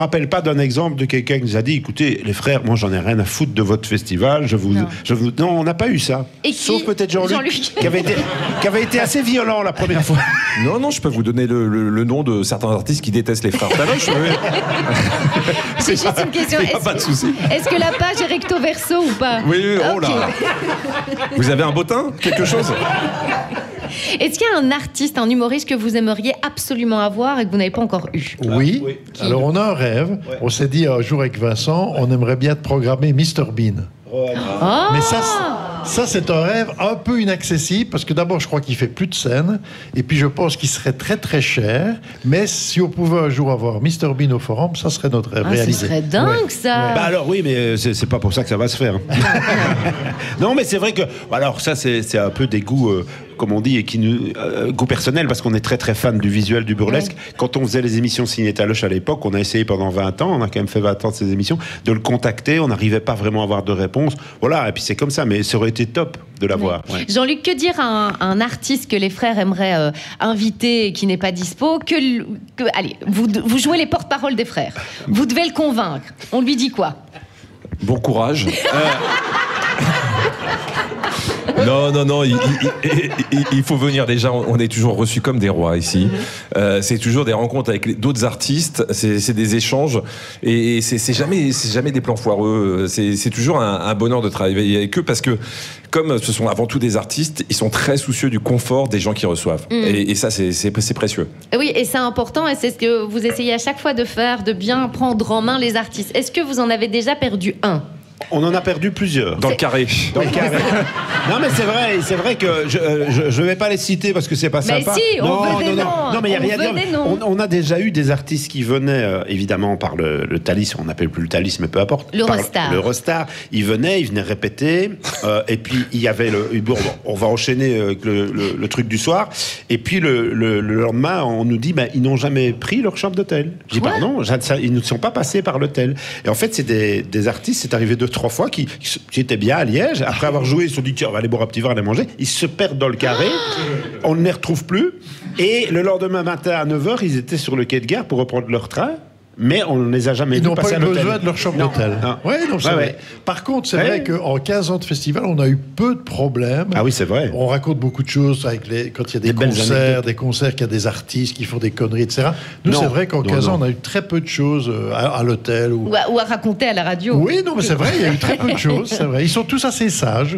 rappelle pas d'un exemple de quelqu'un qui nous a dit, écoutez, les frères, moi j'en ai rien à foutre de votre festival, non, on n'a pas eu ça. Sauf peut-être Jean-Luc qui avait été assez violent la première fois. Non, je peux vous donner le nom de certains artistes qui détestent les frères Taloche. C'est juste une question. Pas de souci. Est-ce que la page est recto verso ou pas? Oui, oh là. Vous avez un bottin? Quelque chose? Est-ce qu'il y a un artiste, un humoriste que vous aimeriez absolument avoir et que vous n'avez pas encore eu? Oui. Alors on a un rêve. Ouais. On s'est dit un jour avec Vincent, on aimerait bien te programmer Mr Bean. Mais ça c'est un rêve un peu inaccessible parce que d'abord je crois qu'il fait plus de scènes et puis je pense qu'il serait très très cher, mais si on pouvait un jour avoir Mr Bean au Forum, ça serait notre rêve réalisé. Ça serait dingue ça. Bah alors oui, mais c'est pas pour ça que ça va se faire. Non, mais c'est vrai que alors ça c'est un peu des goûts comme on dit, et qui goût personnel, parce qu'on est très très fan du visuel du burlesque. Ouais. Quand on faisait les émissions Signé Taloche à l'époque, on a essayé pendant 20 ans, on a quand même fait 20 ans de ces émissions, de le contacter, on n'arrivait pas vraiment à avoir de réponse. Voilà, et puis c'est comme ça, mais ça aurait été top de l'avoir. Ouais. Ouais. Jean-Luc, que dire à un artiste que les frères aimeraient inviter et qui n'est pas dispo, allez, vous jouez les porte-parole des frères, vous devez le convaincre, on lui dit quoi? Bon courage. Non, il faut venir. Déjà, on est toujours reçus comme des rois ici. C'est toujours des rencontres avec d'autres artistes, c'est des échanges, et c'est jamais des plans foireux. C'est toujours un bonheur de travailler avec eux, parce que comme ce sont avant tout des artistes, ils sont très soucieux du confort des gens qui reçoivent. Et ça, c'est précieux. Oui, et c'est important, et c'est ce que vous essayez à chaque fois de faire, de bien prendre en main les artistes. Est-ce que vous en avez déjà perdu un? On en a perdu plusieurs. Dans le carré. Dans le carré. Non, mais c'est vrai que je vais pas les citer parce que c'est pas sympa. Mais si, on veut des noms. Non, mais il y a rien à dire. On a déjà eu des artistes qui venaient, évidemment, par le Thalys, on n'appelle plus le Thalys, mais peu importe. L'Eurostar. Ils venaient répéter, et puis il y avait bon, on va enchaîner avec le truc du soir, et puis le lendemain, on nous dit, ils n'ont jamais pris leur chambre d'hôtel. Je dis, pardon, ils ne sont pas passés par l'hôtel. Et en fait, c'est des artistes, c'est arrivé 2-3 fois, qui étaient bien à Liège. Après avoir joué, ils se sont dit, tiens, on va aller boire un petit verre, aller manger. Ils se perdent dans le carré. On ne les retrouve plus. Et le lendemain matin, à 9h, ils étaient sur le quai de gare pour reprendre leur train. Mais on ne les a jamais vus passer à l'hôtel. Ils n'ont pas eu besoin de leur chambre d'hôtel. Oui, c'est vrai. Par contre, c'est vrai qu'en 15 ans de festival, on a eu peu de problèmes. Ah oui, c'est vrai. On raconte beaucoup de choses quand il y a des concerts, qu'il y a des artistes qui font des conneries, etc. Nous, c'est vrai qu'en 15 ans, on a eu très peu de choses à l'hôtel. Ou à raconter à la radio. Oui, non, mais c'est vrai, il y a eu très peu de choses, c'est vrai. Ils sont tous assez sages.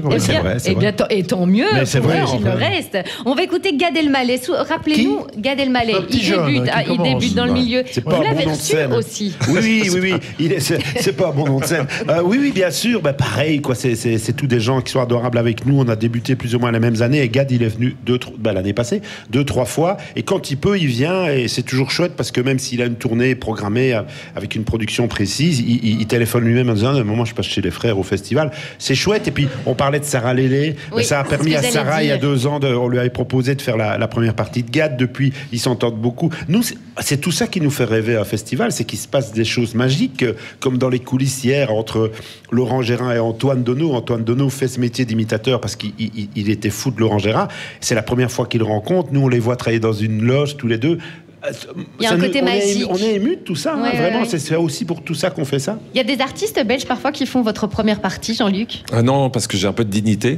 Et tant mieux, mais c'est vrai, il le reste. On va écouter Gad Elmaleh. Rappelez-nous, Gad Elmaleh, il débute dans le milieu. Vous l'avez reçu aussi. Oui. C'est pas un bon nom de scène. Oui, bien sûr. Pareil, quoi. C'est tous des gens qui sont adorables avec nous. On a débuté plus ou moins les mêmes années. Et Gad, il est venu l'année passée 2-3 fois. Et quand il peut, il vient. Et c'est toujours chouette parce que même s'il a une tournée programmée avec une production précise, il téléphone lui-même en disant, à un moment, je passe chez les frères au festival. C'est chouette. Et puis, on parlait de Sarah Lélé. Oui, ça a permis à Sarah, il y a 2 ans, on lui avait proposé de faire la première partie de Gad. Depuis, ils s'entendent beaucoup. Nous, c'est tout ça qui nous fait rêver à un festival. C'est qu'il se passe des choses magiques, comme dans les coulisses hier entre Laurent Gérard et Antoine Donneau. Antoine Donneau fait ce métier d'imitateur parce qu'il était fou de Laurent Gérard. C'est la première fois qu'il le rencontre. Nous, on les voit travailler dans une loge tous les deux. Il y a un côté magique. On est émus de tout ça, vraiment. C'est aussi pour tout ça qu'on fait ça. Il y a des artistes belges parfois qui font votre première partie, Jean-Luc? Non, parce que j'ai un peu de dignité.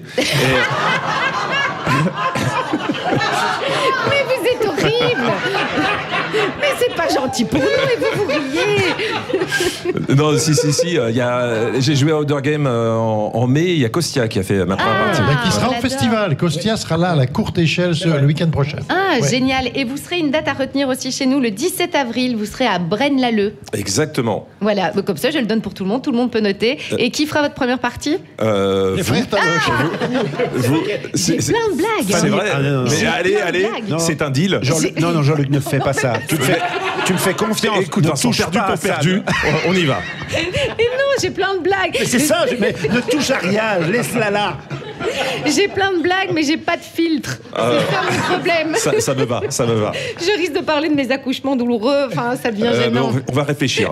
Mais vous êtes horrible. Mais c'est pas gentil pour nous, et vous riez. Non, si. J'ai joué à Outdoor Game en mai. Il y a Kostia qui a fait ma première partie. Qui sera au festival. Kostia sera là à la courte échelle le week-end prochain. Génial. Et vous serez une date à retenir aussi chez nous le 17 avril. Vous serez à Braine-l'Alleud. Exactement. Voilà. Comme ça, je le donne pour tout le monde. Tout le monde peut noter. Et qui fera votre première partie? Les frères Taloche. J'ai plein de blagues. C'est vrai. Mais allez. C'est un deal. Non, Jean-Luc, ne fais pas ça. Tu me fais confiance. Écoute, Vincent, perdu pour perdu. On y va. Et non, j'ai plein de blagues. Mais c'est ça, mais ne touche à rien. Laisse-la là. J'ai plein de blagues, mais j'ai pas de filtre. C'est ça mon problème. Ça me va. Je risque de parler de mes accouchements douloureux. Enfin, ça devient gênant. On va réfléchir.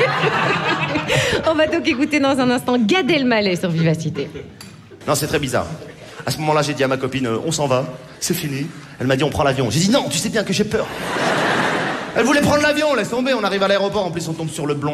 On va donc écouter dans un instant Gad Elmaleh sur Vivacité. Non, c'est très bizarre. À ce moment-là, j'ai dit à ma copine, on s'en va, c'est fini. Elle m'a dit, on prend l'avion. J'ai dit, non, tu sais bien que j'ai peur. Elle voulait prendre l'avion, laisse tomber, on arrive à l'aéroport, en plus on tombe sur le blond.